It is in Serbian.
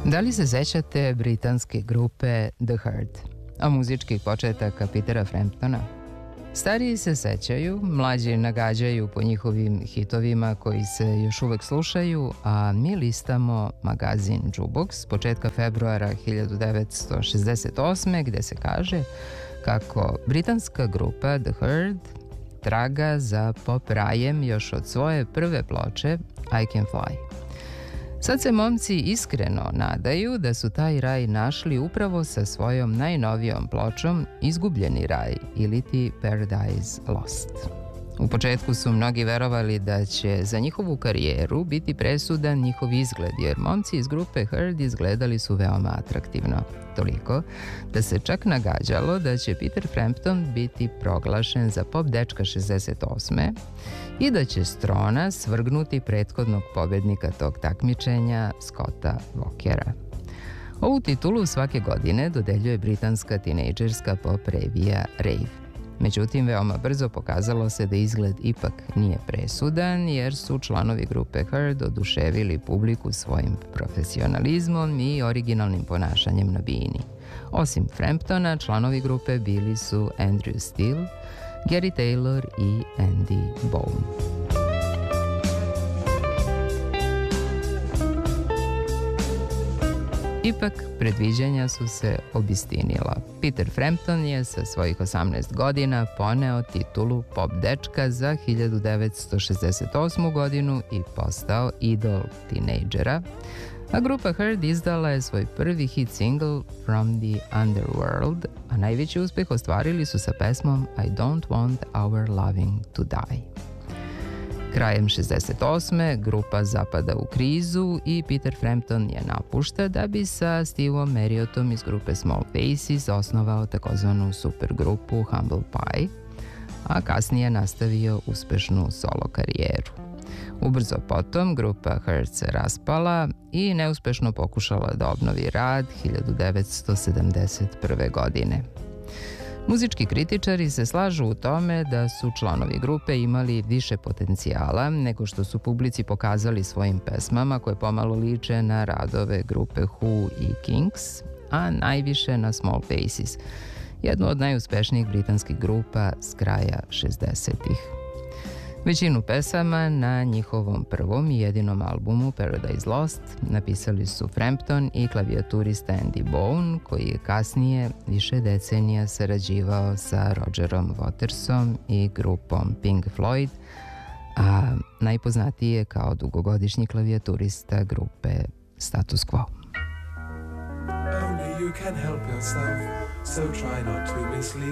Da li se sećate britanske grupe The Herd, a muzičkih početaka Petera Framptona? Stariji se sećaju, mlađi nagađaju po njihovim hitovima koji se još uvek slušaju, a mi listamo magazin Jukebox početka februara 1968. gde se kaže kako britanska grupa The Herd traga za pop rajem još od svoje prve ploče I Can Fly. Sad se momci iskreno nadaju da su taj raj našli upravo sa svojom najnovijom pločom Izgubljeni raj iliti Paradise Lost. U početku su mnogi verovali da će za njihovu karijeru biti presudan njihov izgled, jer momci iz grupe Herd izgledali su veoma atraktivno. Toliko da se čak nagađalo da će Peter Frampton biti proglašen za pop dečka 68. i da će s trona svrgnuti prethodnog pobednika tog takmičenja, Scotta Walkera. Ovu titulu svake godine dodeljuje britanska tinejdžerska pop revija Rave. Međutim, veoma brzo pokazalo se da izgled ipak nije presudan, jer su članovi grupe Herd oduševili publiku svojim profesionalizmom i originalnim ponašanjem na bini. Osim Framptona, članovi grupe bili su Andrew Steele, Gary Taylor i Andy Bowen. Ipak, predviđanja su se obistinila. Peter Frampton je sa svojih 18 godina poneo titulu pop dečka za 1968. godinu i postao idol tinejdžera, a grupa Herd izdala je svoj prvi hit single From the Underworld, a najveći uspeh ostvarili su sa pesmom I Don't Want Our Loving to Die. Krajem 68. grupa zapada u krizu i Peter Frampton je napušta da bi sa Steveom Marriotom iz grupe Small Faces osnovao takozvanu supergrupu Humble Pie, a kasnije nastavio uspešnu solo karijeru. Ubrzo potom grupa Herd se raspala i neuspešno pokušala da obnovi rad 1971. godine. Muzički kritičari se slažu u tome da su članovi grupe imali više potencijala nego što su publici pokazali svojim pesmama koje pomalo liče na radove grupe Who i Kinks, a najviše na Small Faces, jednu od najuspešnijih britanskih grupa s kraja 60-ih. Većinu pesama na njihovom prvom i jedinom albumu Paradise Lost napisali su Frampton i klavijaturista Andy Bowen, koji je kasnije više decenija sarađivao sa Rogerom Watersom i grupom Pink Floyd, a najpoznatiji je kao dugogodišnji klavijaturista grupe Status Quo. Only you can help yourself, so try not to mislead